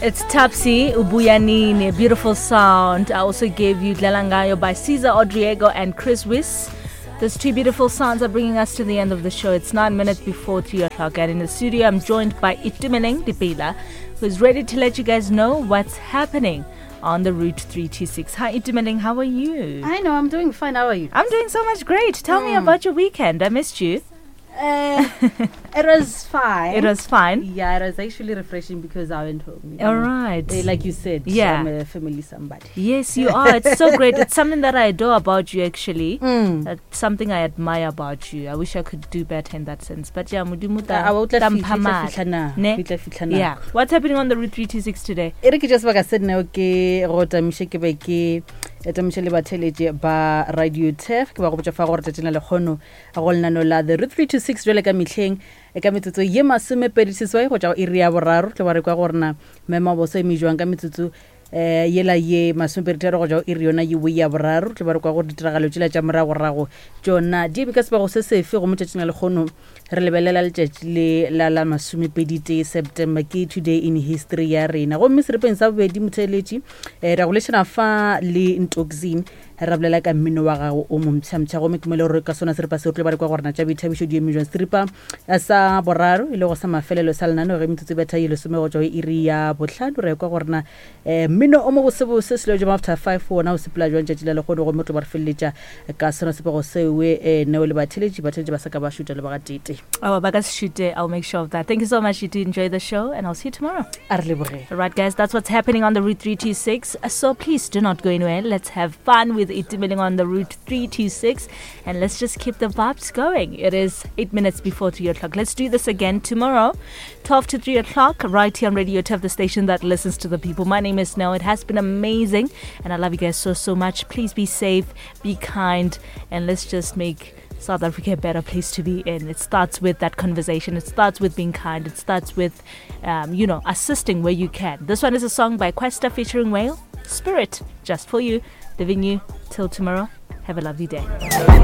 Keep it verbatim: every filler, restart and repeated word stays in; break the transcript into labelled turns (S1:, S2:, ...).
S1: It's Tapsi, Ubuyanini, a beautiful sound. I also gave you Dlalangayo by Cesar Odriego and Chris Wiss. Those two beautiful sounds are bringing us to the end of the show. It's nine minutes before three o'clock, and in the studio I'm joined by Itumeleng Dipela, who's ready to let you guys know what's happening on the Route three two six. Hi Itumeleng, how are you?
S2: I know, I'm doing fine. How are you?
S1: I'm doing so much great. Tell mm. me about your weekend. I missed you.
S2: Uh, it was fine.
S1: It was fine.
S2: Yeah, it was actually refreshing because I went home. You know?
S1: All right.
S2: Uh, like you said,
S1: yeah.
S2: I'm a family somebody.
S1: Yes, you are. It's so great. It's something that I adore about you, actually.
S2: Mm.
S1: That's something I admire about you. I wish I could do better in that sense. But yeah, mudimuta. Yeah. What's happening on the Route three two six today?
S2: Eric just like I said now, okay, rota misheke beke. Eta mshele ba teleje ba radio tef ke ba go botsa fa gore tetena le khono a go lena no la the Route three two six jole ka mitlheng e ka metsotso ye masome pedisitswe go tja o iri ya boraro tle ba re kwa gorena mema bo se mijwang ka metsotso eh yela ye masome peditero go tja o iri yona ye we ya boraro tle ba re kwa go ditiragalo tšela tša morago rago jona di be ka se ba go se sefe go motšetšeng le khono re lebelela le tšatši le la la masome pedite September ke today in history ya rena go mme se re pensa bobedi motheletši eh ra go lešana fa le Ntoxin ra bolela ka mmino wa gago o momtshamtsha go mekemele gore ka sona se re pa se re ba re kwa gorena tša bithabišo di emijwa stripa sa boraro ile go sa mafelelo sa lenano ge metsotso betha ile some go tšwa iri ya bohlano re kwa gorena eh mmino o mo go sebo se selo jwa after five wona o sepela jwa tšatši le go go motho ba re felletša ka sona se go sewe eh neo le batheletši batheletši ba sa ka ba shuta le ba ga tete.
S1: Oh, ba ka shoot. I'll make sure of that. Thank you so much. You did enjoy the show, and I'll see you tomorrow.
S2: All
S1: right, guys, that's what's happening on the Route three two six. So please do not go anywhere. Let's have fun with Itumeleng on the Route three two six, and let's just keep the vibes going. It is eight minutes before three o'clock. Let's do this again tomorrow, twelve to three o'clock, right here on Radio T F, the station that listens to the people. My name is Nell. It has been amazing, and I love you guys so, so much. Please be safe, be kind, and let's just make South Africa a better place to be in. It starts with that conversation. It starts with being kind. It starts with, um, you know, assisting where you can. This one is a song by Questa featuring Whale. Spirit, just for you. Leaving you till tomorrow. Have a lovely day.